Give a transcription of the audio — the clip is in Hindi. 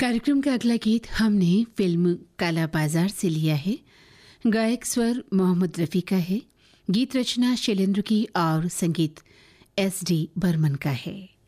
कार्यक्रम का अगला गीत हमने फिल्म काला बाजार से लिया है। गायक स्वर मोहम्मद रफ़ी का है, गीत रचना शैलेंद्र की और संगीत SD बर्मन का है।